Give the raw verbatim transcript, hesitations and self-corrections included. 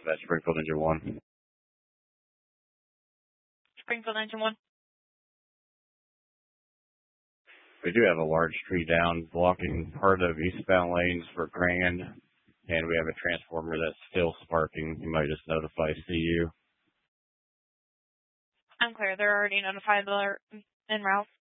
That's Springfield Engine one. Springfield Engine one. We do have a large tree down blocking part of eastbound lanes for Grand, and we have a transformer that's still sparking. You might just notify C U. I'm clear. They're already notified. They're en route.